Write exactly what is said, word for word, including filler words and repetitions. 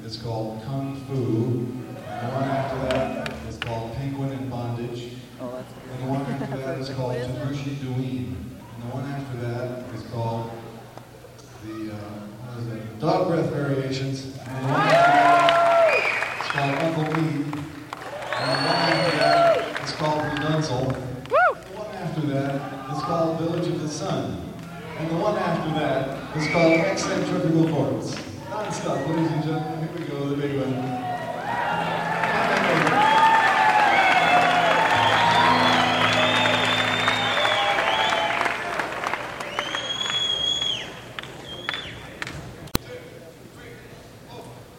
is called Kung Fu. And the one after that is called Penguin in Bondage. Oh, that's And the one after that is called Tanushi Dween. And the one after that is called the, uh, what is it? Dog Breath Variations. And the one after that is called Uncle Pete. And the one after that is called Rapunzel. The one after that is called Village of the Sun. And the one after that is called Eccentrical Chords. Non-stop, ladies and gentlemen, here we go, the big one.